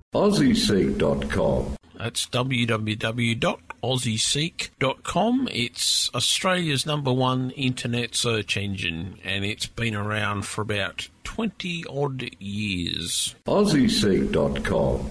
AussieSeek.com. That's www.aussieseek.com. It's Australia's #1 internet search engine, and it's been around for about 20-odd years. AussieSeek.com.